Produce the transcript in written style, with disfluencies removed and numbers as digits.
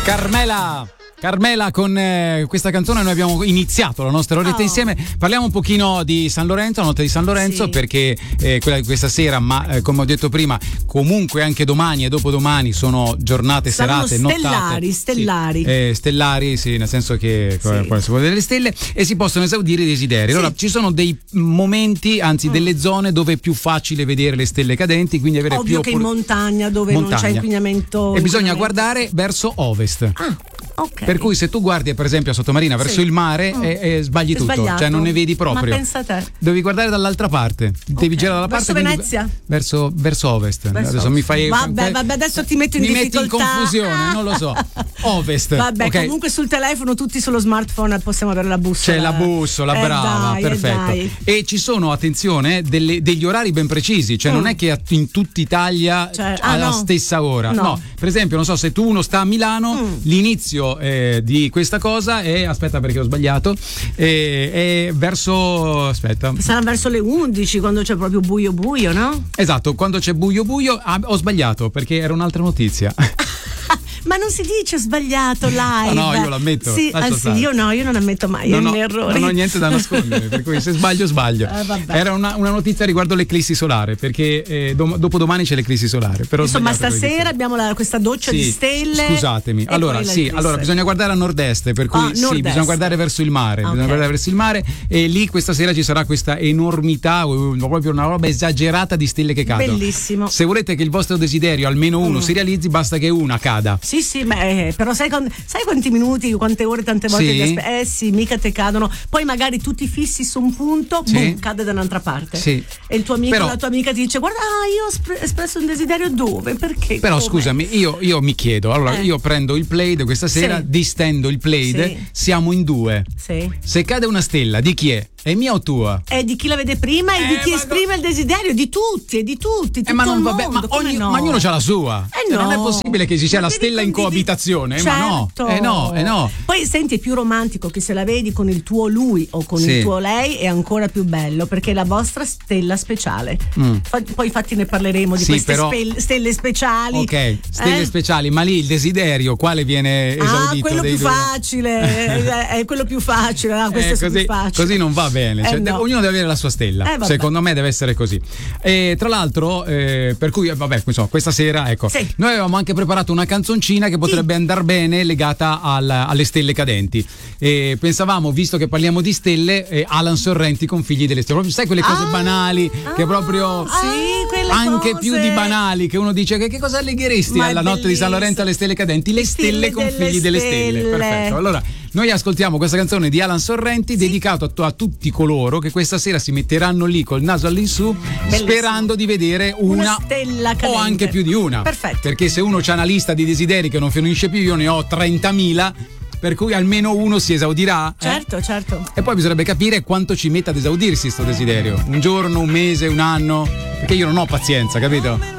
Carmela, con questa canzone noi abbiamo iniziato la nostra oretta insieme. Parliamo un pochino di San Lorenzo, la notte di San Lorenzo, sì, perché quella di questa sera, ma come ho detto prima, comunque anche domani e dopodomani sono giornate, serate, nottate. Stellari. Sì, stellari, sì, nel senso che si può vedere le stelle e si possono esaudire i desideri. Allora, ci sono dei momenti, anzi delle zone dove è più facile vedere le stelle cadenti, quindi avere ovvio che in montagna dove non c'è inquinamento. E bisogna guardare verso ovest. Okay. Per cui se tu guardi per esempio a Sottomarina verso il mare sbagli tutto, sbagliato. Cioè non ne vedi proprio. Ma pensa te. Devi guardare dall'altra parte, devi girare dalla parte Venezia? Verso ovest. Adesso mi fai vabbè, adesso ti metto in difficoltà. Metti in confusione, non lo so. Ovest. Vabbè, comunque sul telefono, tutti sullo smartphone possiamo avere la bussola. C'è la bussola, brava, dai, perfetto. dai. E ci sono, attenzione, degli orari ben precisi, cioè non è che in tutta Italia alla stessa ora. No, per esempio, non so, se uno sta a Milano, l'inizio di questa cosa è, aspetta perché ho sbagliato, è verso, sarà verso le 11 quando c'è proprio buio, no? Esatto, quando c'è buio, ho sbagliato perché era un'altra notizia. Ma non si dice sbagliato live. No, io l'ammetto. Sì, io non ammetto mai i miei errori. Non ho niente da nascondere, per cui se sbaglio. Era una notizia riguardo l'eclissi solare, perché dopodomani c'è l'eclissi solare. Però insomma, stasera abbiamo questa doccia di stelle. Scusatemi. Allora bisogna guardare a nord-est, per cui bisogna guardare verso il mare. Bisogna guardare verso il mare e lì questa sera ci sarà questa enormità, proprio una roba esagerata di stelle che cadono. Bellissimo. Se volete che il vostro desiderio almeno uno si realizzi, basta che una cada. Sì, però sai quanti minuti, quante ore, tante volte mica te cadono. Poi magari tu ti fissi su un punto, boom, cade da un'altra parte. Sì. E il tuo amico, la tua amica ti dice: guarda, io ho espresso un desiderio dove? Perché? Però scusami, io mi chiedo, allora io prendo il Plaid questa sera, distendo il Plaid, siamo in due. Sì. Se cade una stella, di chi è? È mia o tua? È di chi la vede prima e di chi esprime il desiderio, di tutti. Ma non va bene, ma ognuno ha la sua. Non è possibile che ci sia la stella in coabitazione, certo. Ma no. Poi senti, è più romantico che se la vedi con il tuo lui o con il tuo lei, è ancora più bello perché è la vostra stella speciale. Poi infatti ne parleremo di queste stelle speciali. Ok, stelle speciali, ma lì il desiderio quale viene esaudito? Quello più facile, è quello più facile. Questo è più facile. Così non va bene. Ognuno deve avere la sua stella. Secondo me deve essere così. Tra l'altro, per cui questa sera, noi avevamo anche preparato una canzoncina che potrebbe andare bene legata alle stelle cadenti. Pensavamo, visto che parliamo di stelle, Alan Sorrenti con Figli delle stelle. Proprio, sai quelle cose banali che proprio anche cose. Più di banali, che uno dice che cosa allegheresti alla notte di San Lorenzo alle stelle cadenti? Le stelle con Figli delle stelle. Perfetto. Allora noi ascoltiamo questa canzone di Alan Sorrenti, dedicato a tutti coloro che questa sera si metteranno lì col naso all'insù, sperando di vedere una stella cadente, o anche più di una. Perfetto. Perché se uno c'ha una lista di desideri che non finisce più, io ne ho 30.000, per cui almeno uno si esaudirà. Certo. E poi bisognerebbe capire quanto ci mette ad esaudirsi sto desiderio. Un giorno, un mese, un anno, perché io non ho pazienza, capito?